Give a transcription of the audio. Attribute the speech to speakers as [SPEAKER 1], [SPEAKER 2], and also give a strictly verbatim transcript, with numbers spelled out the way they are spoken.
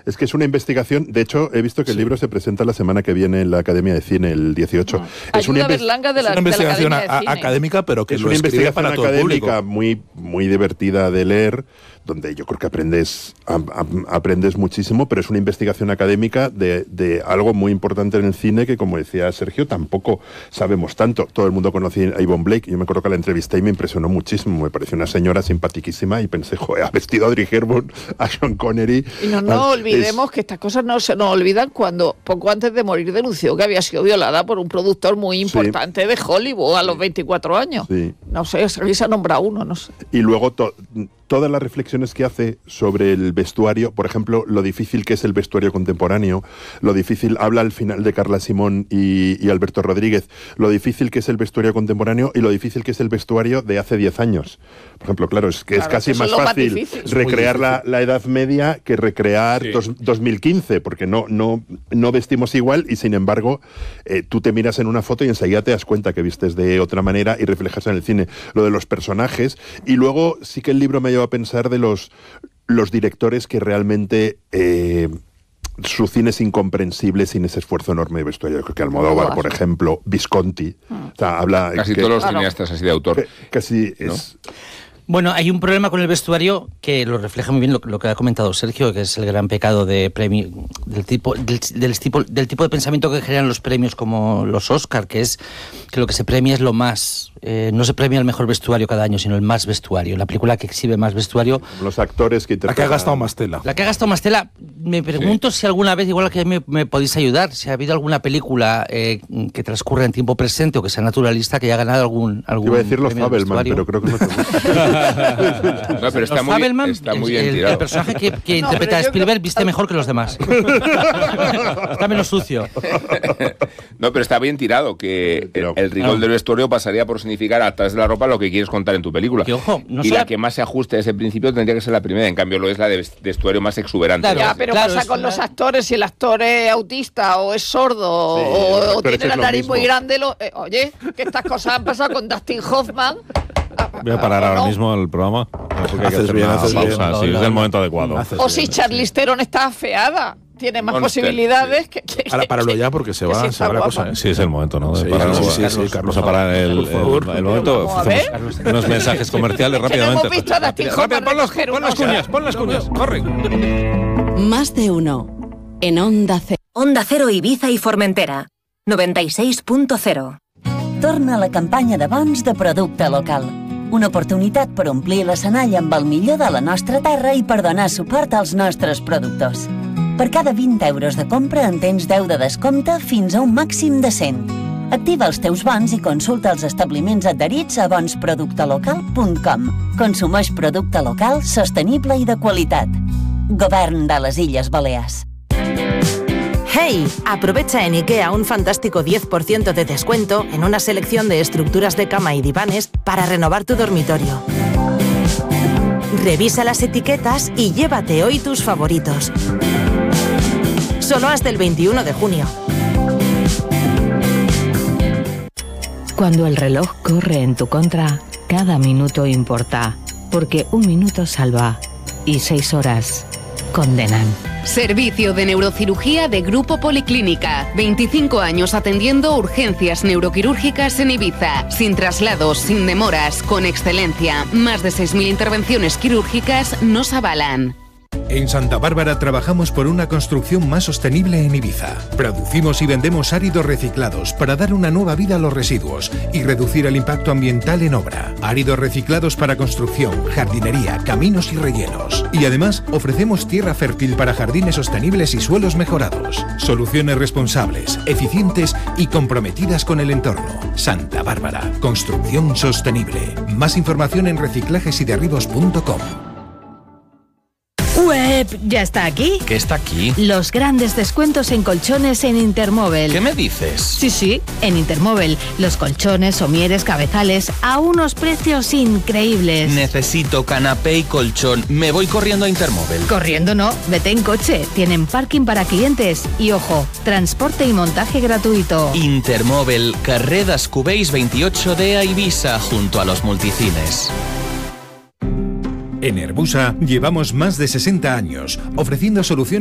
[SPEAKER 1] Es que es una investigación, de hecho, he visto que el libro se presenta la semana que viene en la Academia de Cine, el dieciocho.
[SPEAKER 2] No.
[SPEAKER 1] Es
[SPEAKER 2] Ayuda
[SPEAKER 1] una,
[SPEAKER 2] Berlanga de la,
[SPEAKER 3] es una investigación
[SPEAKER 2] de la
[SPEAKER 3] a, a, académica, pero que
[SPEAKER 1] es
[SPEAKER 3] lo
[SPEAKER 1] una investigación
[SPEAKER 3] para todo el
[SPEAKER 1] académica
[SPEAKER 3] público.
[SPEAKER 1] muy, muy divertida de leer, donde yo creo que aprendes, a, a, aprendes muchísimo, pero es una investigación académica de, de algo muy importante en el cine que, como decía Sergio, tampoco sabemos tanto. Todo el mundo conoce a Yvonne Blake. Yo me acuerdo que la entrevisté y me impresionó muchísimo. Me pareció una señora simpaticísima y pensé, joder, ha vestido a Audrey Hepburn, a Sean Connery.
[SPEAKER 2] Y no nos
[SPEAKER 1] a,
[SPEAKER 2] olvidemos
[SPEAKER 1] es,
[SPEAKER 2] que estas cosas no se nos olvidan cuando, poco antes de morir, denunció que había sido violada por un productor muy importante sí. de Hollywood a los veinticuatro años. Sí. No sé, se ha nombrado uno, no sé.
[SPEAKER 1] Y luego to, todas las reflexiones que hace sobre el vestuario, por ejemplo, lo difícil que es el vestuario contemporáneo, lo difícil, habla al final de Carla Simón y, y Alberto Rodríguez, lo difícil que es el vestuario contemporáneo y lo difícil que es el vestuario de hace diez años. Por ejemplo, claro, es que claro, es casi más fácil más recrear la, la Edad Media que recrear sí. dos, dos mil quince, porque no, no, no vestimos igual y, sin embargo, eh, tú te miras en una foto y enseguida te das cuenta que vistes de otra manera y reflejas en el cine lo de los personajes. Y luego sí que el libro me lleva a pensar de los, los directores que realmente... Eh, su cine es incomprensible sin ese esfuerzo enorme de vestuario. Yo creo que Almodóvar, por ejemplo, Visconti, mm. o sea, habla...
[SPEAKER 4] Casi que, todos los cineastas así de autor.
[SPEAKER 1] Que, casi
[SPEAKER 4] ¿no?
[SPEAKER 1] es...
[SPEAKER 5] Bueno, hay un problema con el vestuario que lo refleja muy bien lo, lo que ha comentado Sergio, que es el gran pecado de premio, del tipo del, del tipo del tipo de pensamiento que generan los premios como los Oscar, que es que lo que se premia es lo más, eh, no se premia el mejor vestuario cada año, sino el más vestuario, la película que exhibe más vestuario.
[SPEAKER 1] Los actores que
[SPEAKER 3] interpretan... La que ha gastado más tela.
[SPEAKER 5] La que ha gastado más tela. Me pregunto sí. si alguna vez, igual que me, me podéis ayudar, si ha habido alguna película eh, que transcurra en tiempo presente o que sea naturalista que haya ganado algún algún
[SPEAKER 1] Iba a decir los Fabelman, pero creo que no te gusta.
[SPEAKER 4] No, pero está muy, está muy bien
[SPEAKER 5] el,
[SPEAKER 4] tirado.
[SPEAKER 5] El personaje que, que no, interpreta a Spielberg yo... viste mejor que los demás. Está menos sucio.
[SPEAKER 4] No, pero está bien tirado, que el, el rigor no. del vestuario pasaría por significar a través de la ropa lo que quieres contar en tu película.
[SPEAKER 5] Que, ojo, no
[SPEAKER 4] y
[SPEAKER 5] sea...
[SPEAKER 4] la que más se ajuste a ese principio tendría que ser la primera, en cambio lo es la de vestuario más exuberante.
[SPEAKER 2] Claro, ya, pero claro, pasa con una... los actores, si el actor es autista o es sordo sí, o, o tiene la nariz muy grande, lo, eh, oye, que estas cosas han pasado con Dustin Hoffman.
[SPEAKER 6] Voy a parar ahora no. mismo el programa. Porque hay que hacer bien, una pausa, bien.
[SPEAKER 5] No,
[SPEAKER 6] sí,
[SPEAKER 5] no,
[SPEAKER 6] es el momento adecuado.
[SPEAKER 2] O si Charlize Theron está afeada, tiene más Monster, posibilidades sí. que, que...
[SPEAKER 3] Ahora páralo ya porque se va,
[SPEAKER 2] si
[SPEAKER 3] se va la cosa. ¿eh?
[SPEAKER 6] Sí, es el momento, ¿no? De
[SPEAKER 3] sí,
[SPEAKER 6] parar,
[SPEAKER 3] sí, sí,
[SPEAKER 6] Carlos,
[SPEAKER 3] sí, Carlos,
[SPEAKER 6] vamos a parar el, el, el, el momento.
[SPEAKER 2] Hacemos
[SPEAKER 6] unos mensajes comerciales
[SPEAKER 2] es que
[SPEAKER 6] rápidamente.
[SPEAKER 2] No hemos visto a Dustin Hoffman.
[SPEAKER 6] Pon las, pon las cuñas, pon las cuñas, corre.
[SPEAKER 7] Más de uno en Onda Cero.
[SPEAKER 8] Onda Cero Ibiza i Formentera, noventa i sis punt zero.
[SPEAKER 9] Torna la campanya d'abans de producte local. Una oportunitat per omplir l'escenari amb el millor de la nostra terra i per donar suport als nostres productors. Per cada vint euros de compra en tens deu de descompte fins a un màxim de cent. Activa els teus bons i consulta els establiments adherits a bons producte local punt com. Consumeix producte local, sostenible i de qualitat. Govern de les Illes Balears.
[SPEAKER 8] ¡Hey! Aprovecha en IKEA un fantástico diez por ciento de descuento en una selección de estructuras de cama y divanes para renovar tu dormitorio. Revisa las etiquetas y llévate hoy tus favoritos. Solo hasta el veintiuno de junio.
[SPEAKER 10] Cuando el reloj corre en tu contra, cada minuto importa, porque un minuto salva y seis horas condenan.
[SPEAKER 11] Servicio de neurocirugía de Grupo Policlínica. veinticinco años atendiendo urgencias neuroquirúrgicas en Ibiza. Sin traslados, sin demoras, con excelencia. Más de seis mil intervenciones quirúrgicas nos avalan.
[SPEAKER 12] En Santa Bárbara trabajamos por una construcción más sostenible en Ibiza. Producimos y vendemos áridos reciclados para dar una nueva vida a los residuos y reducir el impacto ambiental en obra. Áridos reciclados para construcción, jardinería, caminos y rellenos. Y además ofrecemos tierra fértil para jardines sostenibles y suelos mejorados. Soluciones responsables, eficientes y comprometidas con el entorno. Santa Bárbara. Construcción sostenible. Más información en reciclajes y derribos punto com.
[SPEAKER 10] Web, ¿ya está aquí?
[SPEAKER 13] ¿Qué está aquí?
[SPEAKER 10] Los grandes descuentos en colchones en Intermóvil.
[SPEAKER 13] ¿Qué me dices?
[SPEAKER 10] Sí, sí, en Intermóvil. Los colchones, somieres, cabezales a unos precios increíbles.
[SPEAKER 13] Necesito canapé y colchón. Me voy corriendo a Intermóvil.
[SPEAKER 10] Corriendo no, vete en coche. Tienen parking para clientes y, ojo, transporte y montaje gratuito.
[SPEAKER 13] Intermóvil, carrer Descubells veintiocho D a Ibiza, junto a los multicines.
[SPEAKER 12] En Herbusa llevamos más de sesenta años ofreciendo soluciones